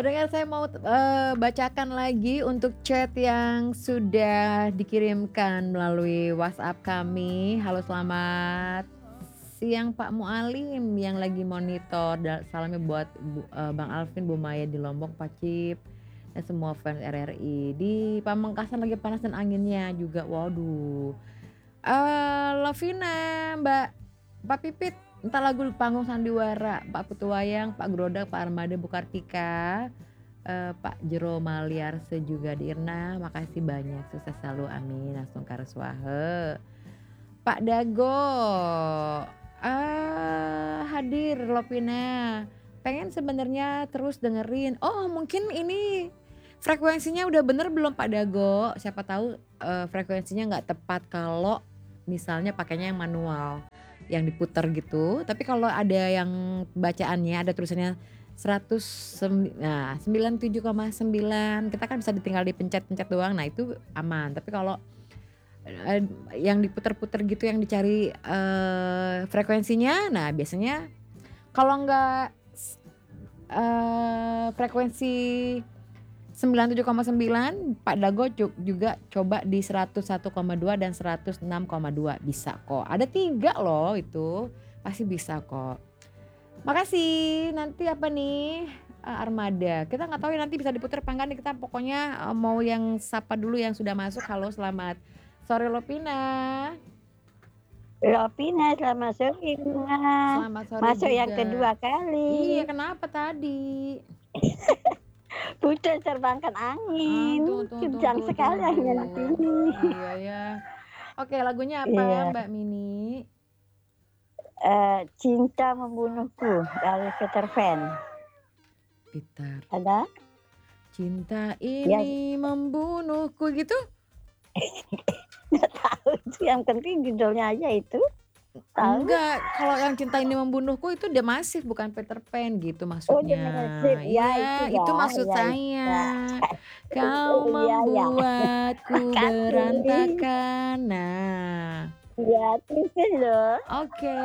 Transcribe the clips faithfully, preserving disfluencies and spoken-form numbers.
Pendengar saya mau, eee, bacakan lagi untuk chat yang sudah dikirimkan melalui WhatsApp kami. Halo selamat siang Pak Mualim yang lagi monitor da salamnya buat bu eee, Bang Alvin, Bu Maya di Lombok, Pak Cip, dan semua fans R R I. Di Pamengkasan lagi panas dan anginnya juga, waduh. Eee, Lovina, Mbak Pak Pipit, minta lagu panggung sandiwara, Pak Putuwayang, Pak Grodak, Pak Armada, Bu Kartika, eee, Pak Jero Maliarse juga Dirna, makasih banyak, sukses selalu amin, langsung karaswahe. Pak Dago, eee, hadir Lovina, pengen sebenarnya terus dengerin. Oh mungkin ini frekuensinya udah bener belum Pak Dago? Siapa tahu, eee, frekuensinya nggak tepat kalau misalnya pakainya yang manual, yang diputer gitu. Tapi kalau ada yang bacaannya ada tulisannya seratus sem nah sembilan tujuh koma sembilan kita kan bisa tinggal dipencet-pencet doang, nah itu aman. Tapi kalau, eee, yang diputer-puter gitu yang dicari, eee, frekuensinya, nah biasanya kalau nggak s eee, frekuensi sembilan tujuh koma sembilan, Pak Dago ju juga coba di seratus satu koma dua dan seratus enam koma dua bisa kok. Ada tiga loh itu, pasti bisa kok. Makasih, nanti apa nih, eee, Armada, kita nggak tahu ya nanti bisa diputer apa enggak nih, kita pokoknya, eee, mau yang sapa dulu yang sudah masuk. Halo selamat sore Lovina. Lovina, selamat sore Bunga. Selamat sore Masuk yang juga. kedua Iya kali. kenapa tadi? Putus terbangkan Ah, angin, tuh tuh tuh kencang tuh tuh sekali anginnya tuh. sini. Iya ya. Oke lagunya apa Iya. Mbak Mini? Eee, Cinta Membunuhku dari Peter Pan. Peter. Ada? Cinta Iya. ini membunuhku gitu? Nggak tahu itu, yang penting judulnya aja itu. Tahu? Enggak, kalau yang Cinta Ini Membunuhku itu The Massive bukan Peter Pan gitu Oh The maksudnya. Massive, ya itu Iya itu dah, maksud ya itu saya. dah. Kau Iya ya. membuatku Makasih. berantakan, nah. Iya, teruskan loh. Oke.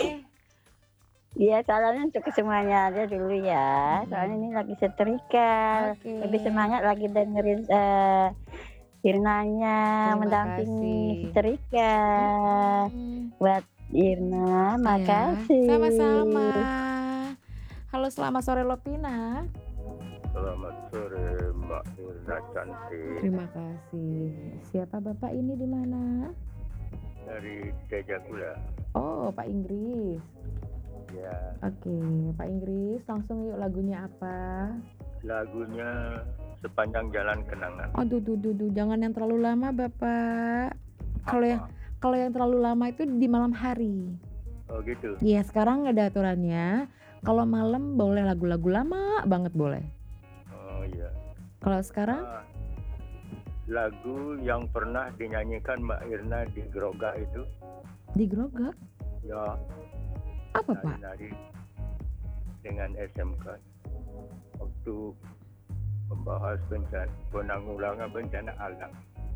Iya salamnya untuk ke semuanya aja dulu ya, soalnya Mhm. ini lagi setrika, Oke. lebih semangat lagi dengerin, eee, Irnanya Terima mendampingi kasih. setrika. Mhm. Buat Irna, Iya, sama-sama. makasih. Halo selamat sore Lovina. Selamat sore Mbak Irna cantik. Terima kasih. Siapa Bapak ini di mana? Dari Tejagula. Oh Pak Inggris. Ya. Oke Pak Inggris langsung yuk lagunya apa? Lagunya Sepanjang Jalan Kenangan. Aduh duh duh duh jangan yang terlalu lama Bapak. Kalau yang kalau yang terlalu lama itu di malam hari. Oh gitu? Iya sekarang ada aturannya, kalau malam boleh lagu-lagu lama banget boleh. Oh iya. Kalau sekarang? Ah, lagu yang pernah dinyanyikan Mbak Irna di Grogak itu. Di Grogak? Ya. Apa Pak? Nari-nari dengan S M K. Waktu membahas bencana, penanggulangan bencana alam.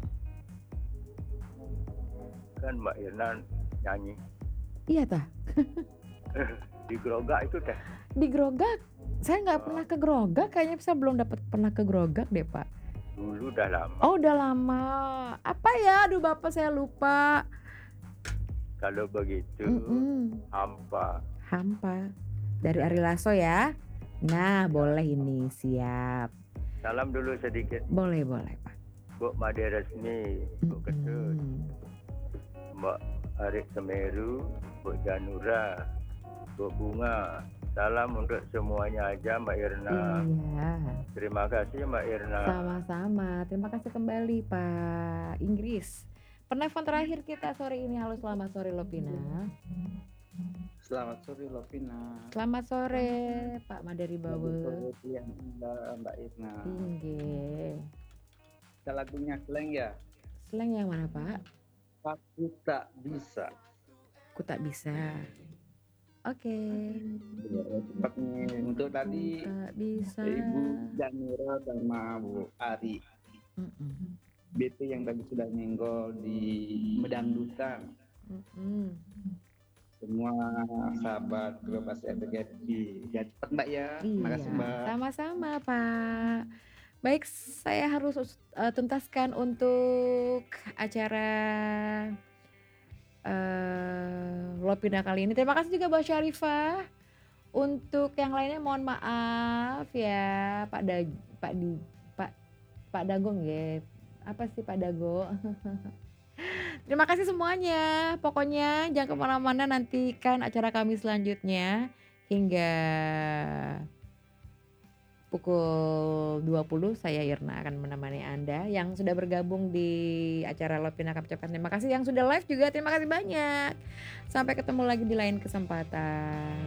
Kan Mbak Irna nyanyi. Iya tah? Di Grogak itu teh. Di Grogak? Saya nggak pernah ke Grogak, kayaknya saya belum dapat pernah ke Grogak deh Pak. Dulu udah lama. Oh udah lama. Apa ya? Aduh Bapak saya lupa. Kalau begitu, Mhm. Hampa. Hampa. Dari Ari Lasso ya? Nah boleh ini, siap. Salam dulu sedikit. Boleh boleh Pak. Bu Made Resmi, Bu Ketut, Mhm. Mbak Arik Semeru, Bu Janura, Bu Bunga. Salam untuk semuanya aja Mbak Irna. Iya. Terima kasih Mbak Irna. Sama-sama, terima kasih kembali Pak Inggris. Penelpon terakhir kita sore ini, halo selamat sore Lovina. Selamat sore Lovina. Selamat sore Pak Madari Bawe. Mbak Irna. Inggih. Kita lagunya slang ya? Slang yang mana Pak? Aku tak bisa. Aku tak bisa. Oke. Okay. Untuk tadi tak bisa. Ibu Janura sama Bu Ari. Mm-mm. B T yang tadi sudah nyenggol di Medangdutan. Mm-mm. semua sahabat Global R P G P. Ya cepat Mbak ya. Terima kasih Iya, Mbak. sama-sama Pak. Baik, saya harus uh, tuntaskan untuk acara uh, Lopina kali ini. Terima kasih juga buat Syarifah. Untuk yang lainnya mohon maaf ya Pak Dag Pak di Pak Pak Dagong ya. Apa sih Pak Dago? Terima kasih semuanya. Pokoknya jangan kemana-mana, nantikan acara kami selanjutnya hingga pukul dua puluh. Saya Irna akan menemani Anda yang sudah bergabung di acara Lopina Kapcepat. Terima kasih yang sudah live juga. Terima kasih banyak. Sampai ketemu lagi di lain kesempatan.